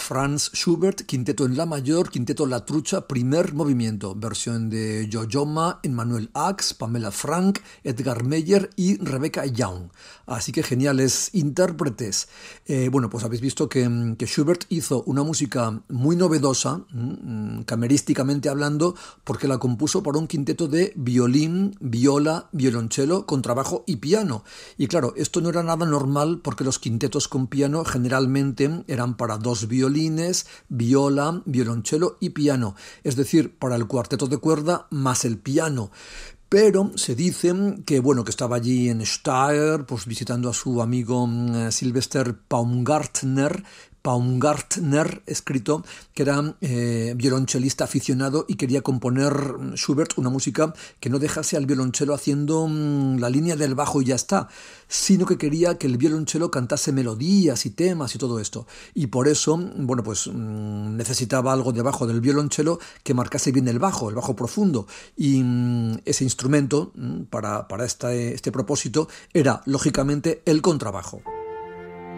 Franz Schubert, quinteto en la mayor, quinteto La Trucha, primer movimiento, versión de Yo-Yo Ma, Emmanuel Ax, Pamela Frank, Edgar Meyer y Rebecca Young. Así que geniales intérpretes. Bueno, pues habéis visto que Schubert hizo una música muy novedosa, camerísticamente hablando, porque la compuso para un quinteto de violín, viola, violonchelo, contrabajo y piano. Y claro, esto no era nada normal porque los quintetos con piano generalmente eran para dos violines, viola, violonchelo y piano, es decir, para el cuarteto de cuerda más el piano. Pero se dice que, bueno, que estaba allí en Steyr, pues visitando a su amigo Sylvester Paumgartner, escrito, que era violonchelista aficionado y quería componer Schubert una música que no dejase al violonchelo haciendo la línea del bajo y ya está, sino que quería que el violonchelo cantase melodías y temas y todo esto. Y por eso, bueno, pues necesitaba algo debajo del violonchelo que marcase bien el bajo profundo. Y ese instrumento para este propósito era, lógicamente, el contrabajo.